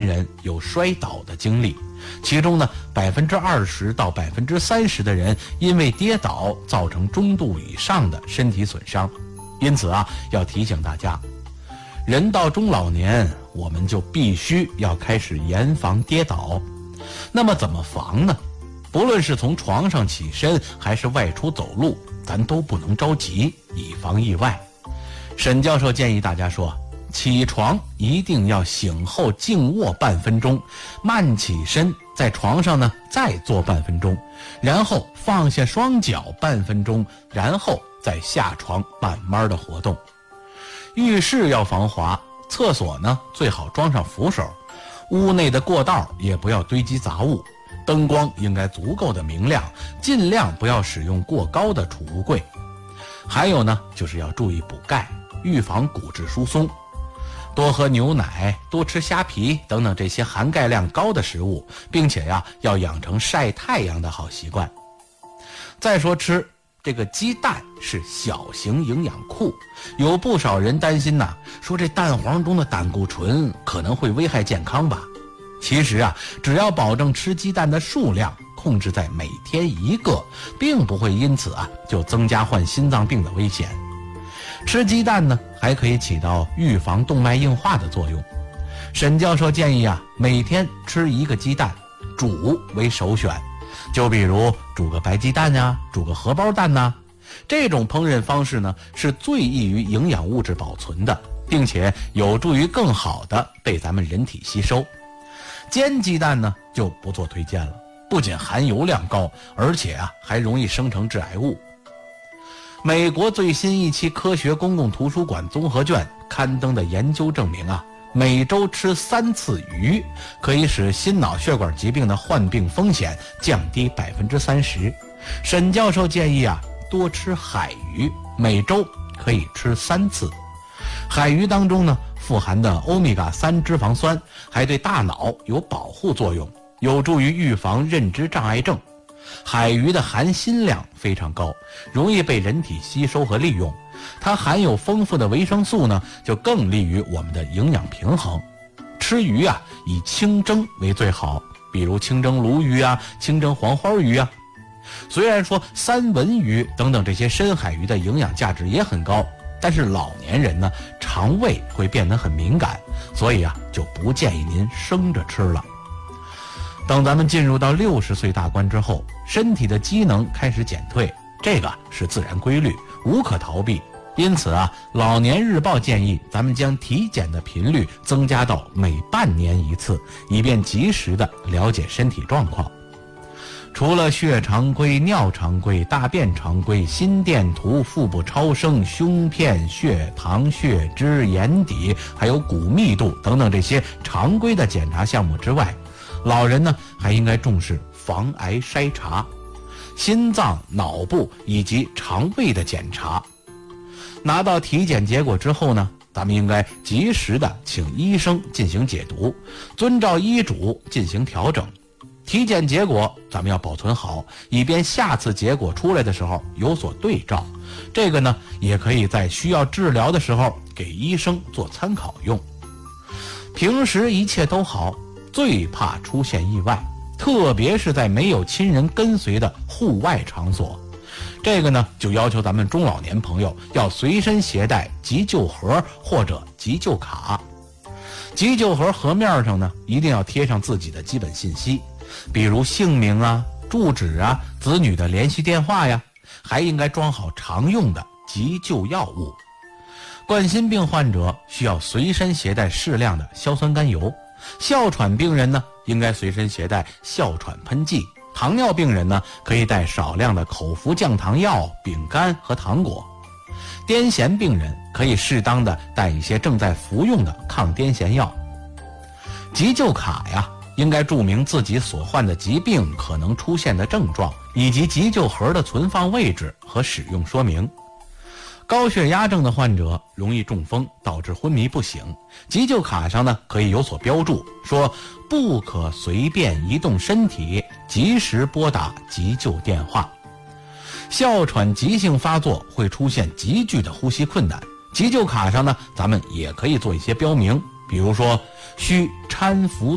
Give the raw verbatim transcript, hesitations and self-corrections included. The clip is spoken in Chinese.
人有摔倒的经历，其中呢百分之二十到百分之三十的人因为跌倒造成中度以上的身体损伤。因此啊，要提醒大家，人到中老年，我们就必须要开始严防跌倒。那么怎么防呢？不论是从床上起身还是外出走路，咱都不能着急，以防意外。沈教授建议大家说，起床一定要醒后静卧半分钟，慢起身，在床上呢再坐半分钟，然后放下双脚半分钟，然后再下床慢慢的活动。浴室要防滑，厕所呢最好装上扶手，屋内的过道也不要堆积杂物，灯光应该足够的明亮，尽量不要使用过高的储物柜。还有呢，就是要注意补钙，预防骨质疏松，多喝牛奶，多吃虾皮等等这些含钙量高的食物，并且呀，要养成晒太阳的好习惯。再说吃，这个鸡蛋是小型营养库，有不少人担心呐，说这蛋黄中的胆固醇可能会危害健康吧？其实啊，只要保证吃鸡蛋的数量控制在每天一个，并不会因此啊就增加患心脏病的危险。吃鸡蛋呢，还可以起到预防动脉硬化的作用。沈教授建议啊，每天吃一个鸡蛋，煮为首选。就比如煮个白鸡蛋呀、啊，煮个荷包蛋呐、啊，这种烹饪方式呢，是最易于营养物质保存的，并且有助于更好的被咱们人体吸收。煎鸡蛋呢，就不做推荐了，不仅含油量高，而且啊，还容易生成致癌物。美国最新一期科学公共图书馆综合卷刊登的研究证明啊，每周吃三次鱼，可以使心脑血管疾病的患病风险降低百分之三十。沈教授建议啊，多吃海鱼，每周可以吃三次。海鱼当中呢，富含的欧米伽三脂肪酸还对大脑有保护作用，有助于预防认知障碍症。海鱼的含锌量非常高，容易被人体吸收和利用，它含有丰富的维生素呢，就更利于我们的营养平衡。吃鱼啊，以清蒸为最好，比如清蒸鲈鱼啊、清蒸黄花鱼啊。虽然说三文鱼等等这些深海鱼的营养价值也很高，但是老年人呢，肠胃会变得很敏感，所以啊，就不建议您生着吃了。等咱们进入到六十岁大关之后，身体的机能开始减退，这个是自然规律，无可逃避。因此啊，老年日报建议咱们将体检的频率增加到每半年一次，以便及时的了解身体状况。除了血常规、尿常规、大便常规、心电图、腹部超声、胸片、血糖、血脂、眼底，还有骨密度等等这些常规的检查项目之外，老人呢还应该重视防癌筛查、心脏、脑部以及肠胃的检查。拿到体检结果之后呢，咱们应该及时的请医生进行解读，遵照医嘱进行调整。体检结果咱们要保存好，以便下次结果出来的时候有所对照。这个呢，也可以在需要治疗的时候给医生做参考用。平时一切都好，最怕出现意外，特别是在没有亲人跟随的户外场所。这个呢，就要求咱们中老年朋友要随身携带急救盒或者急救卡。急救盒盒面上呢，一定要贴上自己的基本信息，比如姓名啊、住址啊、子女的联系电话呀，还应该装好常用的急救药物。冠心病患者需要随身携带适量的硝酸甘油，哮喘病人呢，应该随身携带哮喘喷剂。糖尿病人呢，可以带少量的口服降糖药、饼干和糖果。癫痫病人可以适当的带一些正在服用的抗癫痫药。急救卡呀，应该注明自己所患的疾病可能出现的症状，以及急救盒的存放位置和使用说明。高血压症的患者容易中风，导致昏迷不醒。急救卡上呢，可以有所标注，说不可随便移动身体，及时拨打急救电话。哮喘急性发作会出现急剧的呼吸困难，急救卡上呢，咱们也可以做一些标明，比如说需搀扶